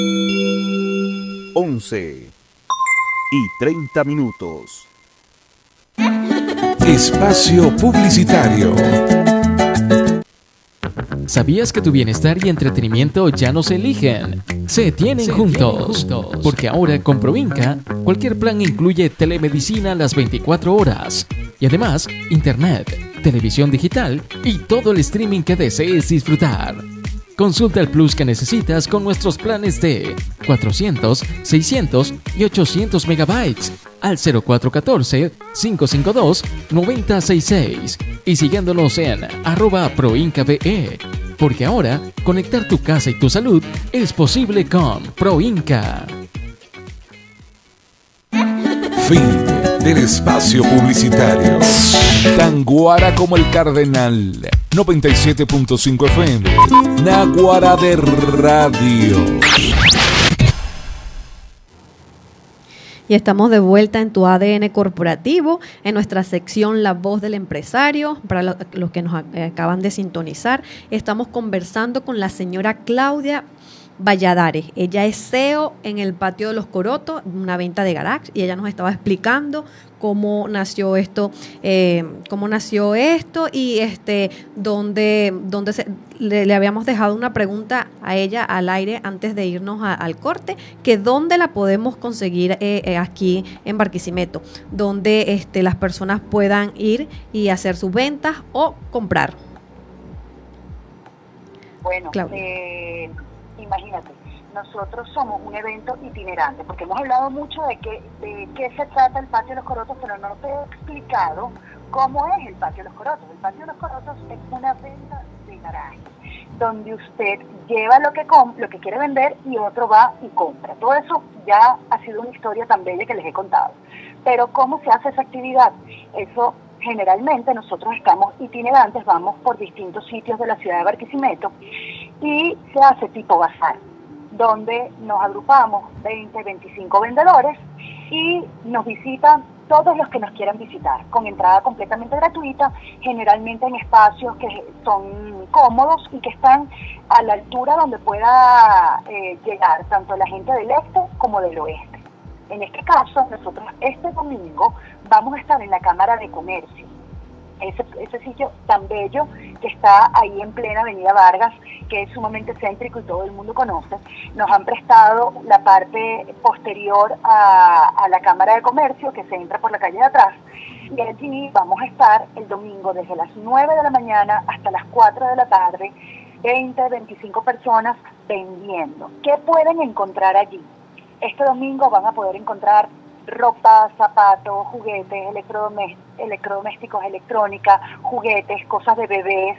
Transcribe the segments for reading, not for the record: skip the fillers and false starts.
11:30. Espacio Publicitario. ¿Sabías que tu bienestar y entretenimiento ya no se eligen? Se tienen juntos. Porque ahora con Proinca, cualquier plan incluye telemedicina las 24 horas. Y además, internet, televisión digital y todo el streaming que desees disfrutar. Consulta el plus que necesitas con nuestros planes de 400, 600 y 800 megabytes al 0414-552-9066 y siguiéndonos en @ProIncaBE, porque ahora conectar tu casa y tu salud es posible con Proinca. Fin del espacio publicitario. Tanguara como el Cardenal. 97.5 FM. Naguará de Radio. Y estamos de vuelta en tu ADN corporativo, en nuestra sección La Voz del Empresario. Para los que nos acaban de sintonizar, estamos conversando con la señora Claudia Valladares. Ella es CEO en el Patio de los Corotos, una venta de garage, y ella nos estaba explicando cómo nació esto y dónde le habíamos dejado una pregunta a ella al aire antes de irnos al corte, que dónde la podemos conseguir aquí en Barquisimeto, donde las personas puedan ir y hacer sus ventas o comprar. Bueno, imagínate, nosotros somos un evento itinerante, porque hemos hablado mucho de qué se trata el Patio de los Corotos, pero no te he explicado cómo es el Patio de los Corotos. El Patio de los Corotos es una venta de garaje, donde usted lleva lo que quiere vender y otro va y compra. Todo eso ya ha sido una historia tan bella que les he contado. Pero ¿cómo se hace esa actividad? Eso generalmente nosotros estamos itinerantes, vamos por distintos sitios de la ciudad de Barquisimeto y se hace tipo bazar, donde nos agrupamos 20, 25 vendedores y nos visitan todos los que nos quieran visitar, con entrada completamente gratuita, generalmente en espacios que son cómodos y que están a la altura donde pueda llegar tanto la gente del este como del oeste. En este caso, nosotros este domingo vamos a estar en la Cámara de Comercio, ese sitio tan bello que está ahí en plena Avenida Vargas, que es sumamente céntrico y todo el mundo conoce. Nos han prestado la parte posterior a la Cámara de Comercio, que se entra por la calle de atrás, y allí vamos a estar el domingo desde las 9 de la mañana hasta las 4 de la tarde, 20, 25 personas vendiendo. ¿Qué pueden encontrar allí? Este domingo van a poder encontrar ropa, zapatos, juguetes, electrodomésticos, electrónica, juguetes, cosas de bebés,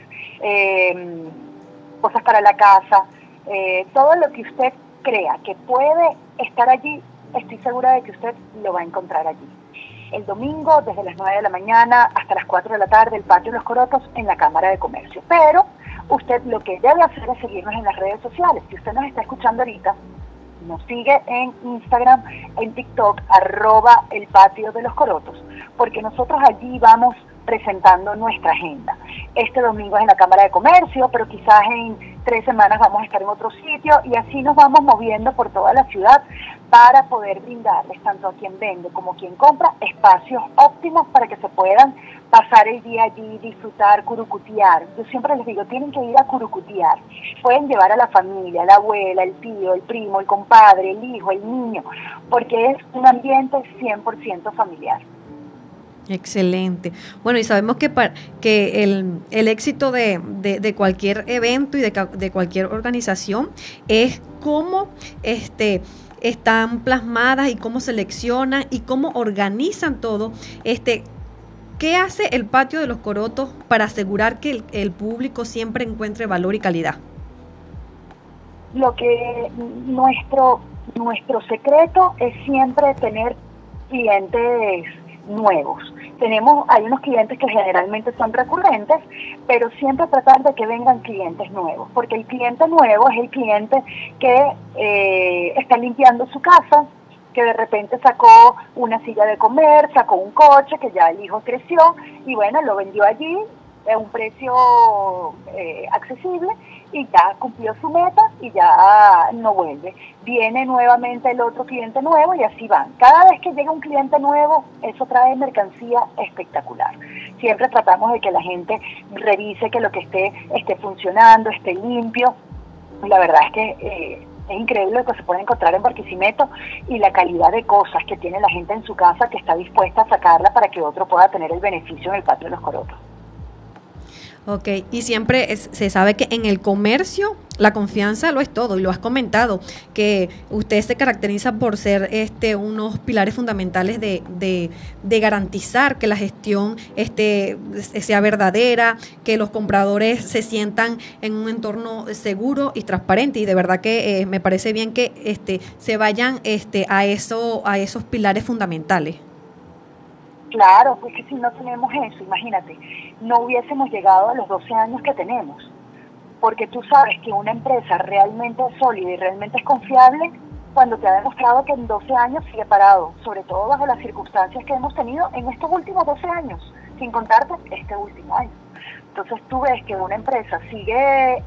cosas para la casa, todo lo que usted crea que puede estar allí, estoy segura de que usted lo va a encontrar allí. El domingo, desde las 9 de la mañana hasta las 4 de la tarde, el Patio de los Corotos en la Cámara de Comercio. Pero usted lo que debe hacer es seguirnos en las redes sociales. Si usted nos está escuchando ahorita, nos sigue en Instagram, en TikTok, @el Patio de los Corotos, porque nosotros allí vamos presentando nuestra agenda. Este domingo es en la Cámara de Comercio, pero quizás en 3 semanas vamos a estar en otro sitio y así nos vamos moviendo por toda la ciudad para poder brindarles tanto a quien vende como a quien compra espacios óptimos para que se puedan pasar el día allí, disfrutar, curucutear. Yo siempre les digo, tienen que ir a curucutear. Pueden llevar a la familia, la abuela, el tío, el primo, el compadre, el hijo, el niño, porque es un ambiente 100% familiar. Excelente. Bueno, y sabemos que el éxito de cualquier evento y de cualquier organización es cómo están plasmadas y cómo seleccionan y cómo organizan todo. ¿Qué hace el Patio de los Corotos para asegurar que el público siempre encuentre valor y calidad? Lo que nuestro secreto es siempre tener clientes nuevos. Hay unos clientes que generalmente son recurrentes, pero siempre tratar de que vengan clientes nuevos, porque el cliente nuevo es el cliente que está limpiando su casa, que de repente sacó una silla de comer, sacó un coche, que ya el hijo creció, y bueno, lo vendió allí a un precio accesible, y ya cumplió su meta y ya no vuelve. Viene nuevamente el otro cliente nuevo y así van. Cada vez que llega un cliente nuevo, eso trae mercancía espectacular. Siempre tratamos de que la gente revise que lo que esté funcionando, esté limpio. La verdad es que es increíble lo que se puede encontrar en Barquisimeto y la calidad de cosas que tiene la gente en su casa que está dispuesta a sacarla para que otro pueda tener el beneficio en el patio de los Corotos. Ok, y siempre se sabe que en el comercio la confianza lo es todo, y lo has comentado, que usted se caracteriza por ser unos pilares fundamentales de garantizar que la gestión sea verdadera, que los compradores se sientan en un entorno seguro y transparente, y de verdad que me parece bien que se vayan a esos pilares fundamentales. Claro, pues que si no tenemos eso, imagínate, no hubiésemos llegado a los 12 años que tenemos, porque tú sabes que una empresa realmente es sólida y realmente es confiable cuando te ha demostrado que en 12 años sigue parado, sobre todo bajo las circunstancias que hemos tenido en estos últimos 12 años, sin contarte este último año. Entonces tú ves que una empresa sigue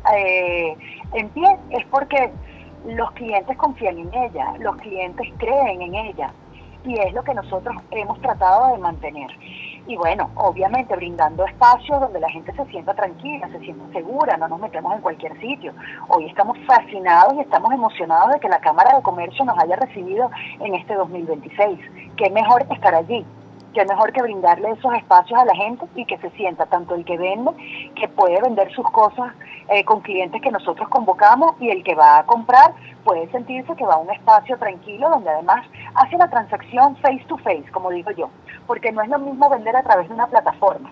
en pie, es porque los clientes confían en ella, los clientes creen en ella. Y es lo que nosotros hemos tratado de mantener. Y bueno, obviamente brindando espacios donde la gente se sienta tranquila, se sienta segura, no nos metemos en cualquier sitio. Hoy estamos fascinados y estamos emocionados de que la Cámara de Comercio nos haya recibido en este 2026. Qué mejor que estar allí, qué mejor que brindarle esos espacios a la gente y que se sienta tanto el que vende, que puede vender sus cosas con clientes que nosotros convocamos, y el que va a comprar puede sentirse que va a un espacio tranquilo donde además hace la transacción face to face, como digo yo, porque no es lo mismo vender a través de una plataforma.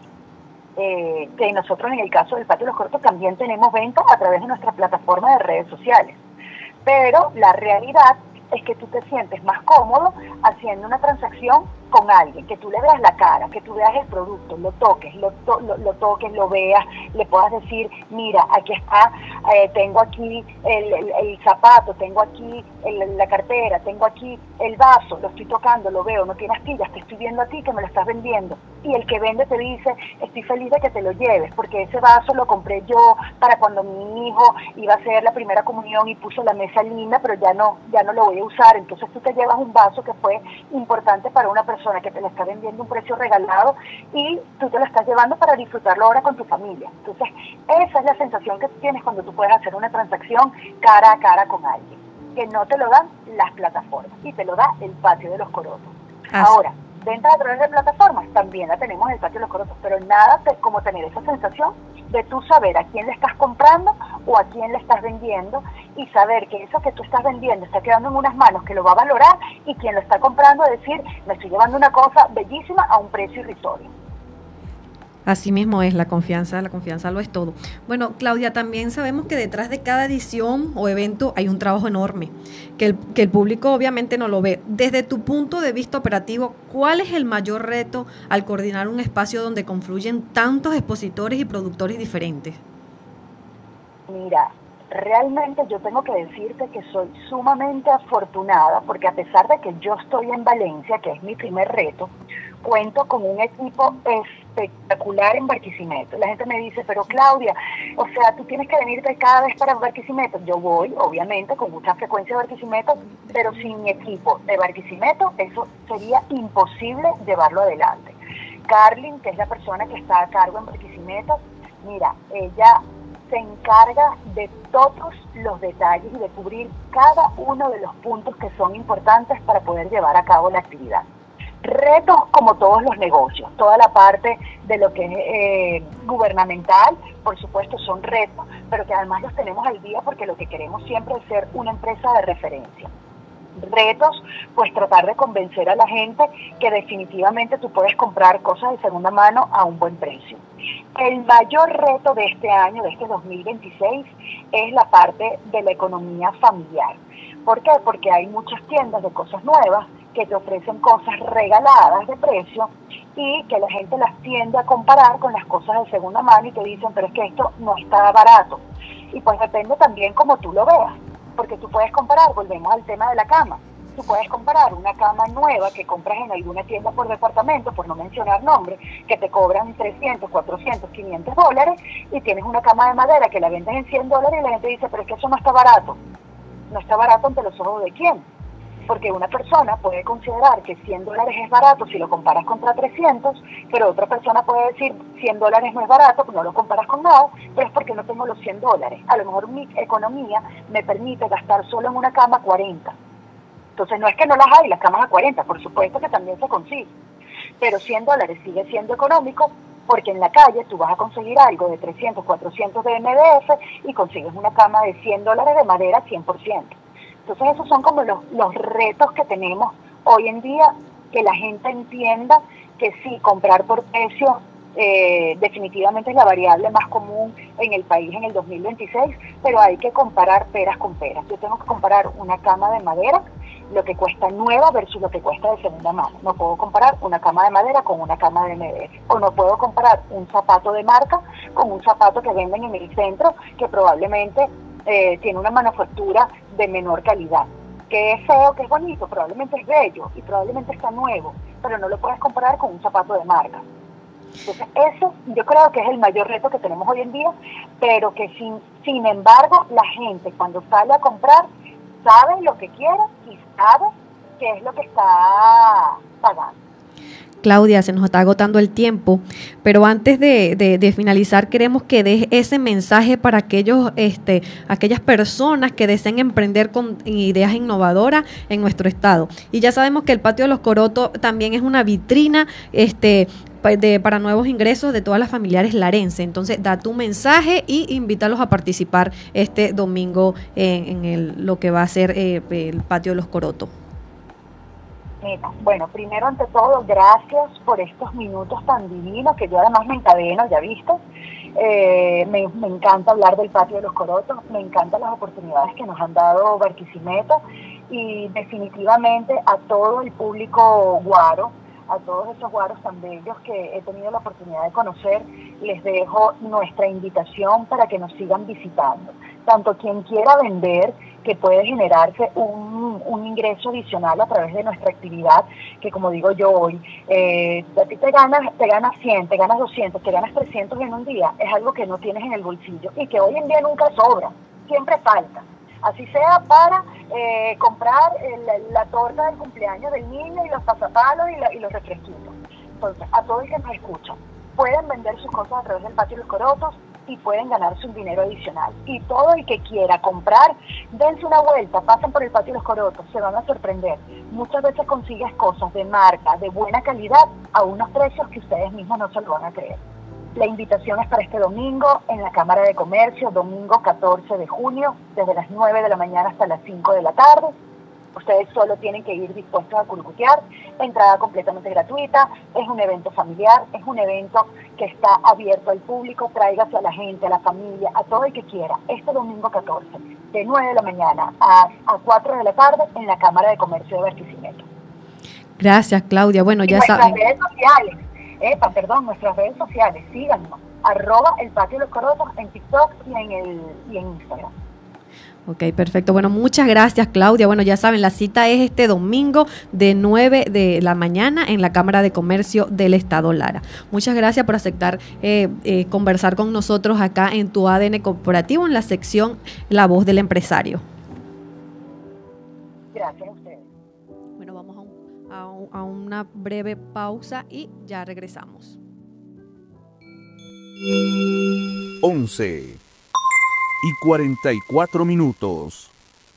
Que nosotros en el caso del Patio de los Corotos también tenemos ventas a través de nuestra plataforma de redes sociales, pero la realidad es que tú te sientes más cómodo haciendo una transacción con alguien, que tú le veas la cara, que tú veas el producto, lo toques, lo veas, le puedas decir, mira, aquí está, tengo aquí el zapato, tengo aquí la cartera, tengo aquí el vaso, lo estoy tocando, lo veo, no tiene astillas, te estoy viendo a ti que me lo estás vendiendo. Y el que vende te dice, estoy feliz de que te lo lleves, porque ese vaso lo compré yo para cuando mi hijo iba a hacer la primera comunión y puso la mesa linda, pero ya no lo voy a usar. Entonces tú te llevas un vaso que fue importante para una persona que te lo está vendiendo a un precio regalado, y tú te lo estás llevando para disfrutarlo ahora con tu familia. Entonces esa es la sensación que tienes cuando tú puedes hacer una transacción cara a cara con alguien, que no te lo dan las plataformas y te lo da el Patio de los Corotos. Ahora, venta a través de plataformas también la tenemos en el Patio de los Corotos, pero nada como tener esa sensación de tú saber a quién le estás comprando o a quién le estás vendiendo, y saber que eso que tú estás vendiendo está quedando en unas manos que lo va a valorar, y quien lo está comprando decir, me estoy llevando una cosa bellísima a un precio irrisorio. Así mismo es, la confianza lo es todo. Bueno, Claudia, también sabemos que detrás de cada edición o evento hay un trabajo enorme, que el público obviamente no lo ve. Desde tu punto de vista operativo, ¿cuál es el mayor reto al coordinar un espacio donde confluyen tantos expositores y productores diferentes? Mira, realmente yo tengo que decirte que soy sumamente afortunada, porque a pesar de que yo estoy en Valencia, que es mi primer reto, cuento con un equipo espectacular en Barquisimeto. La gente me dice, pero Claudia, o sea, tú tienes que venirte cada vez para Barquisimeto. Yo voy, obviamente, con mucha frecuencia a Barquisimeto, pero sin mi equipo de Barquisimeto, eso sería imposible llevarlo adelante. Carlin, que es la persona que está a cargo en Barquisimeto, mira, ella se encarga de todos los detalles y de cubrir cada uno de los puntos que son importantes para poder llevar a cabo la actividad. Retos como todos los negocios, toda la parte de lo que es gubernamental, por supuesto son retos, pero que además los tenemos al día porque lo que queremos siempre es ser una empresa de referencia. Retos, pues tratar de convencer a la gente que definitivamente tú puedes comprar cosas de segunda mano a un buen precio. El mayor reto de este año, de este 2026, es la parte de la economía familiar. ¿Por qué? Porque hay muchas tiendas de cosas nuevas que te ofrecen cosas regaladas de precio, y que la gente las tiende a comparar con las cosas de segunda mano y te dicen, pero es que esto no está barato. Y pues depende también como tú lo veas, porque tú puedes comparar, volvemos al tema de la cama. Tú puedes comprar una cama nueva que compras en alguna tienda por departamento, por no mencionar nombres, que te cobran 300, 400, 500 dólares, y tienes una cama de madera que la vendes en 100 dólares y la gente dice, pero es que eso no está barato. No está barato ante los ojos de quién. Porque una persona puede considerar que 100 dólares es barato si lo comparas contra 300, pero otra persona puede decir 100 dólares no es barato, no lo comparas con nada, pero es porque no tengo los 100 dólares. A lo mejor mi economía me permite gastar solo en una cama 40. Entonces no es que no las hay, las camas a 40, por supuesto que también se consigue. Pero 100 dólares sigue siendo económico porque en la calle tú vas a conseguir algo de 300, 400 de MDF y consigues una cama de 100 dólares de madera 100%. Entonces esos son como los retos que tenemos hoy en día, que la gente entienda que sí, comprar por precio definitivamente es la variable más común en el país en el 2026, pero hay que comparar peras con peras. Yo tengo que comparar una cama de madera, lo que cuesta nueva versus lo que cuesta de segunda mano. No puedo comparar una cama de madera con una cama de MDF, o no puedo comparar un zapato de marca con un zapato que venden en el centro que probablemente tiene una manufactura de menor calidad. Que es feo, que es bonito, probablemente es bello y probablemente está nuevo, pero no lo puedes comparar con un zapato de marca. Entonces eso yo creo que es el mayor reto que tenemos hoy en día, pero que sin embargo la gente cuando sale a comprar sabe lo que quiere y sabe qué es lo que está pagando. Claudia, se nos está agotando el tiempo, pero antes de finalizar queremos que des ese mensaje para aquellas personas que deseen emprender con ideas innovadoras en nuestro estado. Y ya sabemos que el Patio de los Corotos también es una vitrina para nuevos ingresos de todas las familiares larenses. Entonces, da tu mensaje y invítalos a participar este domingo en lo que va a ser el Patio de los Corotos. Bueno, primero ante todo, gracias por estos minutos tan divinos que yo además me encadeno, ya viste. Me encanta hablar del Patio de los Corotos, me encantan las oportunidades que nos han dado Barquisimeto y definitivamente a todo el público guaro, a todos esos guaros tan bellos que he tenido la oportunidad de conocer, les dejo nuestra invitación para que nos sigan visitando. Tanto quien quiera vender, que puede generarse un ingreso adicional a través de nuestra actividad, que como digo yo hoy, a ti te ganas 100, te ganas 200, te ganas 300 en un día, es algo que no tienes en el bolsillo y que hoy en día nunca sobra, siempre falta. Así sea para comprar la torta del cumpleaños del niño y los pasapalos y los refresquitos. Entonces, a todo el que nos escucha, pueden vender sus cosas a través del Patio de los Corotos y pueden ganarse un dinero adicional. Y todo el que quiera comprar, dense una vuelta, pasen por el Patio de los Corotos, se van a sorprender. Muchas veces consigues cosas de marca, de buena calidad, a unos precios que ustedes mismos no se lo van a creer. La invitación es para este domingo en la Cámara de Comercio, domingo 14 de junio, desde las 9 de la mañana hasta las 5 de la tarde. Ustedes solo tienen que ir dispuestos a curucutear, entrada completamente gratuita, es un evento familiar, es un evento que está abierto al público, tráigase a la gente, a la familia, a todo el que quiera, este domingo 14, de 9 de la mañana a 4 de la tarde en la Cámara de Comercio de Barquisimeto. Gracias, Claudia. Bueno, ya saben. Nuestras redes sociales, síganos, @el Patio de los Corotos en TikTok y en Instagram. Ok, perfecto. Bueno, muchas gracias, Claudia. Bueno, ya saben, la cita es este domingo de 9 de la mañana en la Cámara de Comercio del Estado Lara. Muchas gracias por aceptar conversar con nosotros acá en tu ADN Corporativo, en la sección La Voz del Empresario. Gracias a ustedes. Bueno, vamos a una breve pausa y ya regresamos. 11:44.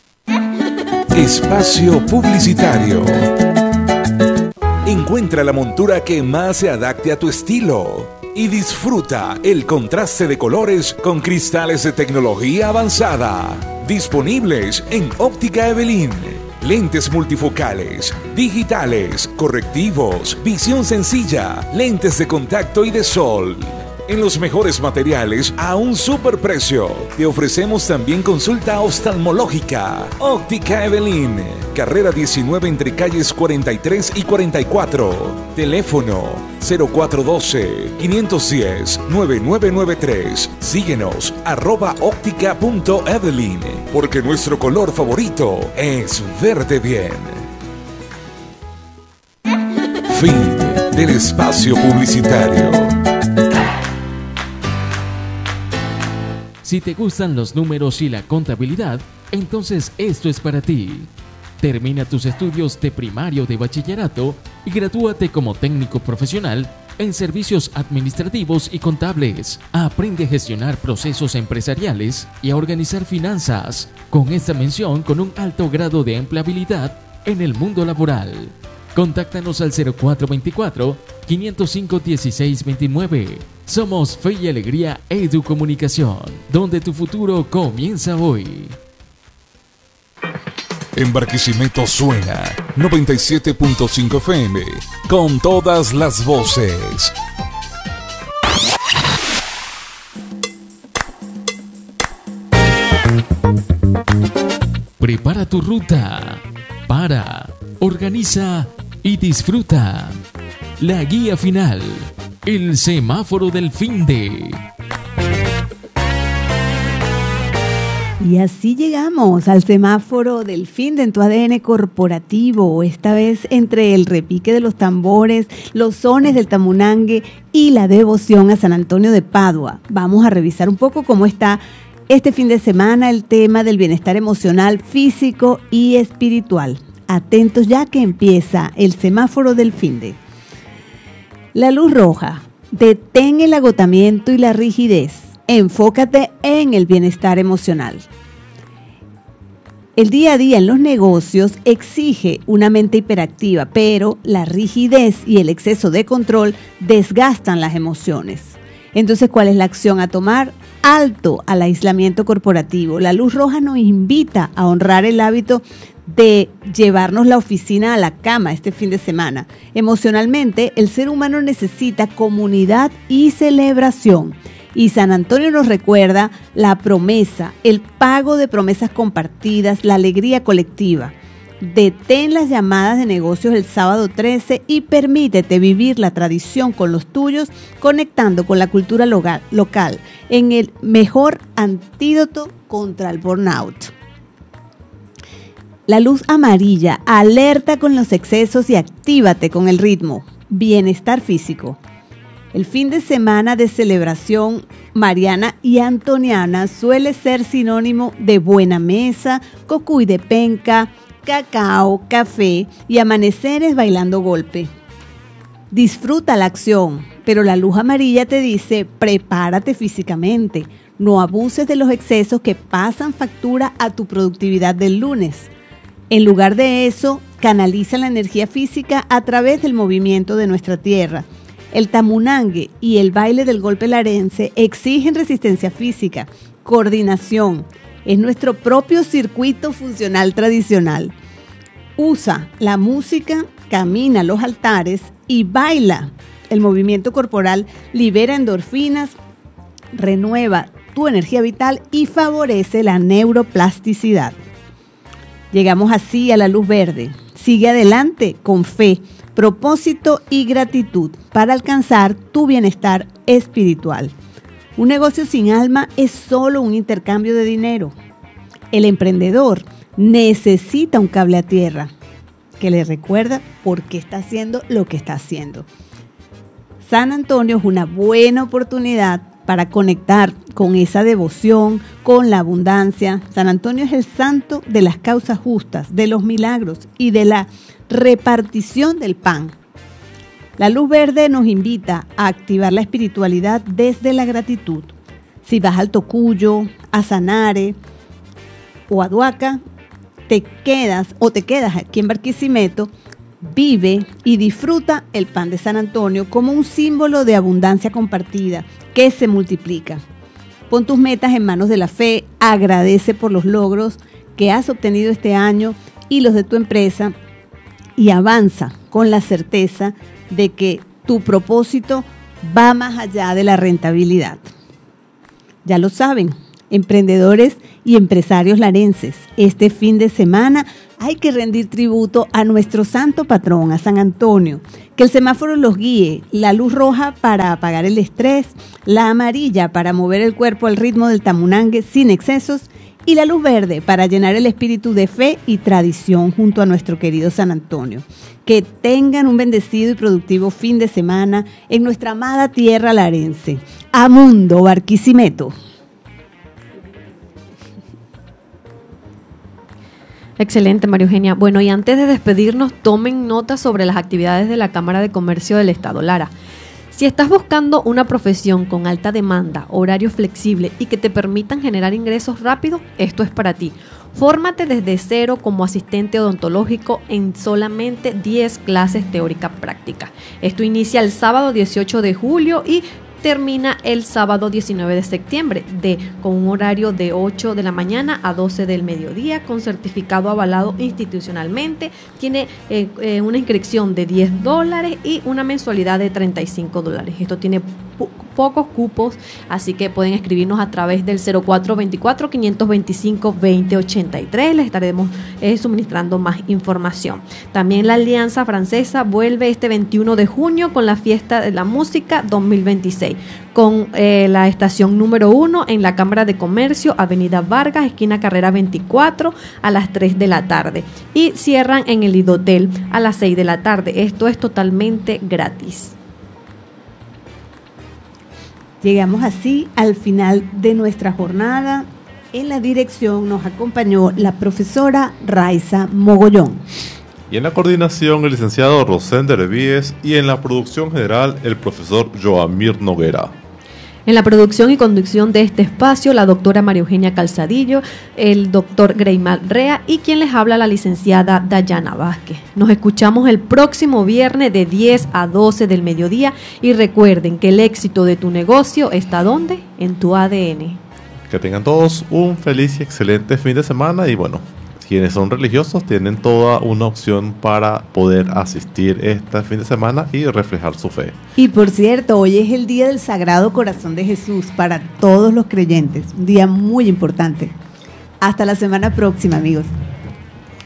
Espacio Publicitario. Encuentra la montura que más se adapte a tu estilo y disfruta el contraste de colores con cristales de tecnología avanzada. Disponibles en Óptica Evelyn. Lentes multifocales, digitales, correctivos, visión sencilla, lentes de contacto y de sol. En los mejores materiales a un superprecio. Te ofrecemos también consulta oftalmológica. Óptica Evelyn, carrera 19 entre calles 43 y 44. Teléfono 0412-510-9993. Síguenos @óptica.evelyn, porque nuestro color favorito es verde bien. Fin del espacio publicitario. Si te gustan los números y la contabilidad, entonces esto es para ti. Termina tus estudios de primario de bachillerato y gradúate como técnico profesional en servicios administrativos y contables. Aprende a gestionar procesos empresariales y a organizar finanzas, con esta mención con un alto grado de empleabilidad en el mundo laboral. Contáctanos al 0424-505-1629. Somos Fe y Alegría Educomunicación, donde tu futuro comienza hoy. En Barquisimeto suena 97.5 FM, con todas las voces. Prepara tu ruta. Para, organiza y disfruta. La guía final. El semáforo del finde. Y así llegamos al semáforo del finde en tu ADN corporativo, esta vez entre el repique de los tambores, los sones del tamunangue y la devoción a San Antonio de Padua. Vamos a revisar un poco cómo está este fin de semana el tema del bienestar emocional, físico y espiritual. Atentos ya que empieza el semáforo del finde. La luz roja. Detén el agotamiento y la rigidez. Enfócate en el bienestar emocional. El día a día en los negocios exige una mente hiperactiva, pero la rigidez y el exceso de control desgastan las emociones. Entonces, ¿cuál es la acción a tomar? Alto al aislamiento corporativo. La luz roja nos invita a honrar el hábito de llevarnos la oficina a la cama este fin de semana. Emocionalmente, el ser humano necesita comunidad y celebración. Y San Antonio nos recuerda la promesa, el pago de promesas compartidas, la alegría colectiva. Detén las llamadas de negocios el sábado 13 y permítete vivir la tradición con los tuyos, conectando con la cultura local en el mejor antídoto contra el burnout. La luz amarilla, alerta con los excesos y actívate con el ritmo. Bienestar físico. El fin de semana de celebración mariana y antoniana suele ser sinónimo de buena mesa, cocuy de penca, cacao, café y amaneceres bailando golpe. Disfruta la acción, pero la luz amarilla te dice prepárate físicamente. No abuses de los excesos que pasan factura a tu productividad del lunes. En lugar de eso, canaliza la energía física a través del movimiento de nuestra tierra. El tamunangue y el baile del golpe larense exigen resistencia física, coordinación. Es nuestro propio circuito funcional tradicional. Usa la música, camina a los altares y baila. El movimiento corporal libera endorfinas, renueva tu energía vital y favorece la neuroplasticidad. Llegamos así a la luz verde. Sigue adelante con fe, propósito y gratitud para alcanzar tu bienestar espiritual. Un negocio sin alma es solo un intercambio de dinero. El emprendedor necesita un cable a tierra que le recuerda por qué está haciendo lo que está haciendo. San Antonio es una buena oportunidad para conectar con esa devoción, con la abundancia. San Antonio es el santo de las causas justas, de los milagros y de la repartición del pan. La luz verde nos invita a activar la espiritualidad desde la gratitud. Si vas al Tocuyo, a Sanare o a Duaca, te quedas aquí en Barquisimeto, vive y disfruta el pan de San Antonio como un símbolo de abundancia compartida que se multiplica. Pon tus metas en manos de la fe, agradece por los logros que has obtenido este año y los de tu empresa y avanza con la certeza de que tu propósito va más allá de la rentabilidad. Ya lo saben, emprendedores y empresarios larenses, este fin de semana hay que rendir tributo a nuestro santo patrón, a San Antonio. Que el semáforo los guíe, la luz roja para apagar el estrés, la amarilla para mover el cuerpo al ritmo del tamunangue sin excesos Y la luz verde para llenar el espíritu de fe y tradición junto a nuestro querido San Antonio. Que tengan un bendecido y productivo fin de semana en nuestra amada tierra larense. Amundo Barquisimeto. Excelente, María Eugenia. Bueno, y antes de despedirnos, tomen nota sobre las actividades de la Cámara de Comercio del Estado Lara. Si estás buscando una profesión con alta demanda, horario flexible y que te permitan generar ingresos rápidos, esto es para ti. Fórmate desde cero como asistente odontológico en solamente 10 clases teóricas prácticas. Esto inicia el sábado 18 de julio y termina el sábado 19 de septiembre con un horario de 8 de la mañana a 12 del mediodía con certificado avalado institucionalmente. Tiene una inscripción de $10 y una mensualidad de $35. Esto tiene pocos cupos, así que pueden escribirnos a través del 0424-525-2083. Les estaremos suministrando más información. También la Alianza Francesa vuelve este 21 de junio con la Fiesta de la Música 2026, con la estación número 1 en la Cámara de Comercio, Avenida Vargas, esquina Carrera 24, a las 3 de la tarde. Y cierran en el Idotel a las 6 de la tarde. Esto es totalmente gratis. Llegamos así al final de nuestra jornada. En la dirección nos acompañó la profesora Raiza Mogollón. Y en la coordinación el licenciado Rosender Víez y en la producción general el profesor Joamir Noguera. En la producción y conducción de este espacio, la doctora María Eugenia Calzadillo, el doctor Greymar Rea y quien les habla, la licenciada Dayana Vázquez. Nos escuchamos el próximo viernes de 10 a 12 del mediodía y recuerden que el éxito de tu negocio está ¿dónde? En tu ADN. Que tengan todos un feliz y excelente fin de semana y bueno, quienes son religiosos tienen toda una opción para poder asistir este fin de semana y reflejar su fe. Y por cierto, hoy es el Día del Sagrado Corazón de Jesús para todos los creyentes, un día muy importante. Hasta la semana próxima, amigos.